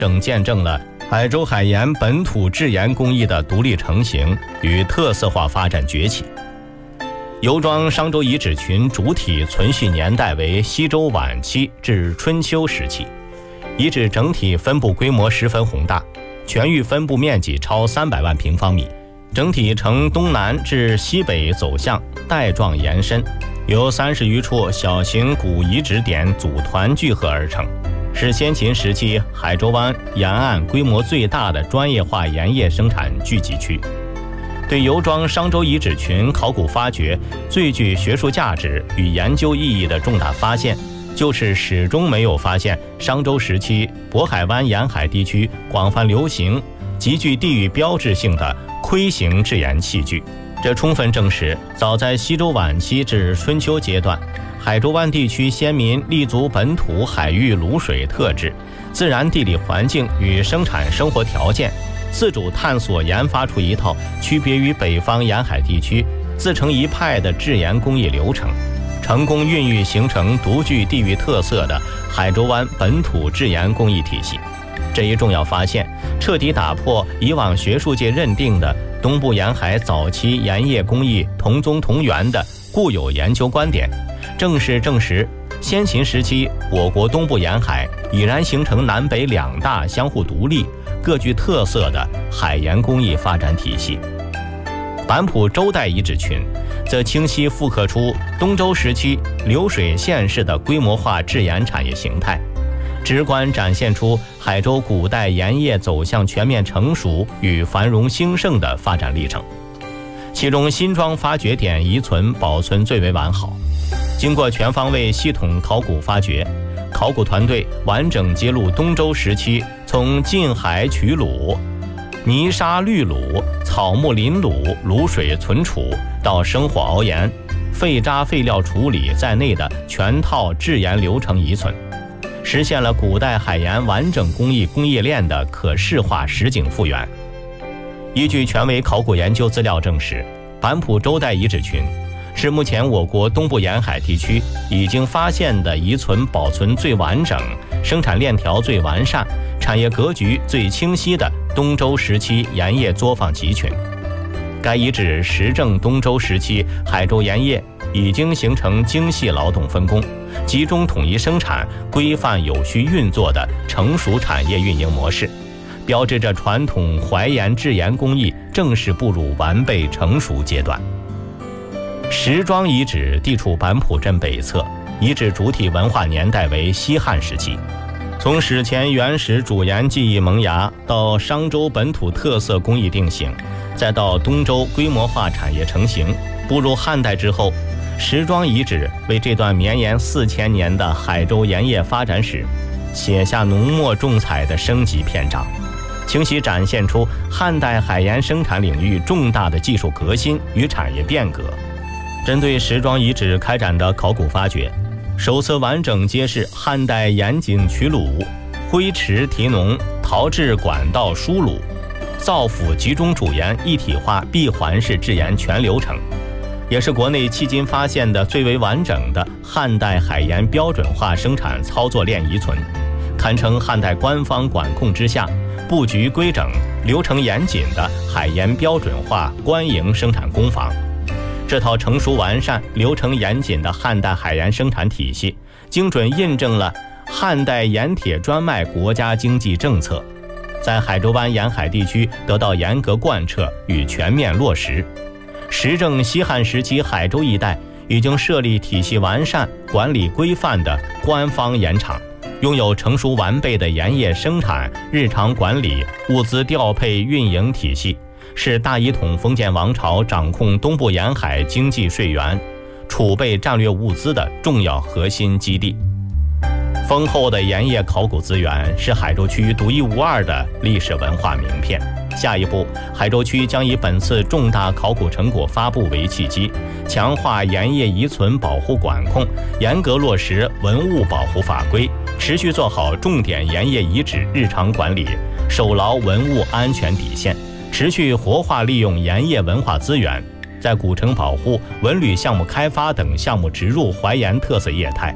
正见证了海州海盐本土制盐工艺的独立成型与特色化发展崛起。油庄商周遗址群主体存续年代为西周晚期至春秋时期，遗址整体分布规模十分宏大，全域分布面积超300万平方米，整体呈东南至西北走向带状延伸，由30余处小型古遗址点组团聚合而成，是先秦时期海州湾沿岸规模最大的专业化盐业生产聚集区。对油庄商周遗址群考古发掘最具学术价值与研究意义的重大发现，就是始终没有发现商周时期渤海湾沿海地区广泛流行、极具地域标志性的盔形制盐器具。这充分证实，早在西周晚期至春秋阶段，海州湾地区先民立足本土海域卤水特质、自然地理环境与生产生活条件，自主探索研发出一套区别于北方沿海地区自成一派的制盐工艺流程，成功孕育形成独具地域特色的海州湾本土制盐工艺体系。这一重要发现彻底打破以往学术界认定的东部沿海早期盐业工艺同宗同源的固有研究观点，正是证实先秦时期我国东部沿海已然形成南北两大相互独立、各具特色的海盐工艺发展体系。板浦周代遗址群则清晰复刻出东周时期流水线式的规模化制盐产业形态，直观展现出海州古代盐业走向全面成熟与繁荣兴盛的发展历程。其中新庄发掘点遗存保存最为完好，经过全方位系统考古发掘，考古团队完整揭露东周时期从近海取卤、泥沙滤卤、草木淋卤、卤水存储到生火熬盐、废渣废料处理在内的全套制盐流程遗存，实现了古代海盐完整工艺工业链的可视化实景复原。依据权威考古研究资料证实，板浦周代遗址群是目前我国东部沿海地区已经发现的遗存保存最完整、生产链条最完善、产业格局最清晰的东周时期盐业作坊集群。该遗址实证东周时期海州盐业已经形成精细劳动分工、集中统一生产、规范有序运作的成熟产业运营模式，标志着传统淮盐制盐工艺正式步入完备成熟阶段。石庄遗址地处板浦镇北侧，遗址主体文化年代为西汉时期。从史前原始主盐技艺萌芽，到商周本土特色工艺定型，再到东周规模化产业成型，步入汉代之后，石庄遗址为这段绵延4000年的海州盐业发展史写下浓墨重彩的升级篇章，清晰展现出汉代海盐生产领域重大的技术革新与产业变革。针对石庄遗址开展的考古发掘，首次完整揭示汉代盐井取卤、灰池提浓、陶制管道输卤、造釜集中煮盐一体化闭环式制盐全流程，也是国内迄今发现的最为完整的汉代海盐标准化生产操作链遗存，堪称汉代官方管控之下布局规整、流程严谨的海盐标准化官营生产工坊。这套成熟完善、流程严谨的汉代海盐生产体系，精准印证了汉代盐铁专卖国家经济政策，在海州湾沿海地区得到严格贯彻与全面落实。实证西汉时期海州一带已经设立体系完善、管理规范的官方盐场，拥有成熟完备的盐业生产、日常管理、物资调配运营体系，是大一统封建王朝掌控东部沿海经济税源、储备战略物资的重要核心基地。丰厚的盐业考古资源是海州区独一无二的历史文化名片。下一步，海州区将以本次重大考古成果发布为契机，强化盐业遗存保护管控，严格落实文物保护法规，持续做好重点盐业遗址日常管理，守牢文物安全底线，持续活化利用盐业文化资源，在古城保护、文旅项目开发等项目植入淮盐特色业态，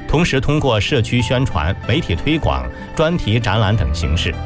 同时通过社区宣传、媒体推广、专题展览等形式，